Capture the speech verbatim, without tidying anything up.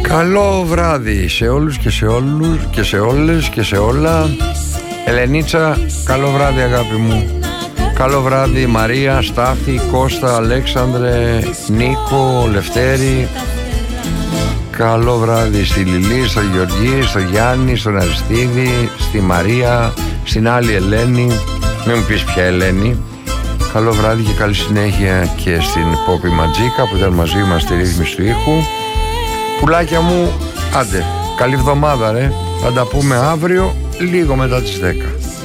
Καλό βράδυ σε όλους και σε όλους και σε όλες και σε όλα. Ελενίτσα, καλό βράδυ αγάπη μου. Καλό βράδυ Μαρία, Στάθη, Κώστα, Αλέξανδρε, Νίκο, Λευτέρη. Καλό βράδυ στη Λιλή, στο Γεωργή, στο Γιάννη, στον Αριστίδη, στη Μαρία, στην άλλη Ελένη. Μην μου πεις ποια Ελένη. Καλό βράδυ και καλή συνέχεια και στην Πόπη Ματζίκα που ήταν μαζί μας στη ρύθμιση του ήχου. Πουλάκια μου, άντε, καλή εβδομάδα ρε. Θα τα πούμε αύριο λίγο μετά τις δέκα.